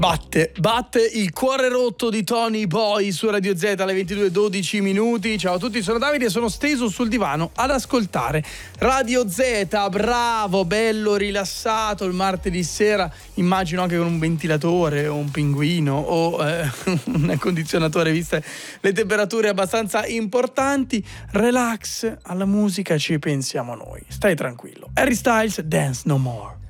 Batte il cuore rotto di Tony Boy su Radio Z alle 22:12 minuti. Ciao a tutti, sono Davide e sono steso sul divano ad ascoltare Radio Z. Bravo, bello, rilassato il martedì sera, immagino anche con un ventilatore o un pinguino o un condizionatore, viste le temperature abbastanza importanti. Relax, alla musica ci pensiamo noi, stai tranquillo. Harry Styles, Dance No More.